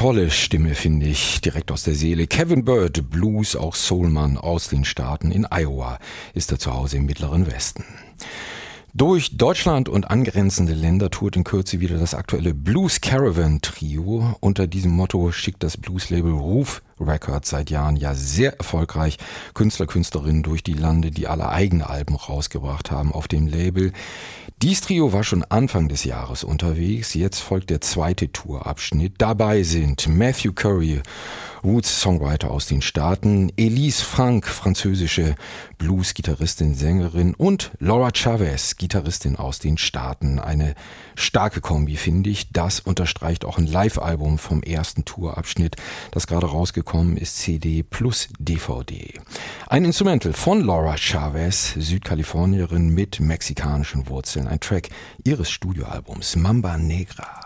tolle Stimme, finde ich, direkt aus der Seele. Kevin Bird, Blues, auch Soulmann aus den Staaten. In Iowa ist er zu Hause im Mittleren Westen. Durch Deutschland und angrenzende Länder tourt in Kürze wieder das aktuelle Blues Caravan Trio. Unter diesem Motto schickt das Blues-Label Roof Records seit Jahren ja sehr erfolgreich Künstler, Künstlerinnen durch die Lande, die alle eigene Alben rausgebracht haben auf dem Label. Dies Trio war schon Anfang des Jahres unterwegs. Jetzt folgt der zweite Tourabschnitt. Dabei sind Matthew Curry, Roots-Songwriter aus den Staaten, Elise Frank, französische Blues-Gitarristin, Sängerin und Laura Chavez, Gitarristin aus den Staaten. Eine starke Kombi, finde ich. Das unterstreicht auch ein Live-Album vom ersten Tourabschnitt, das gerade rausgekommen ist, CD plus DVD. Ein Instrumental von Laura Chavez, Südkalifornierin mit mexikanischen Wurzeln. Ein Track ihres Studioalbums Mamba Negra.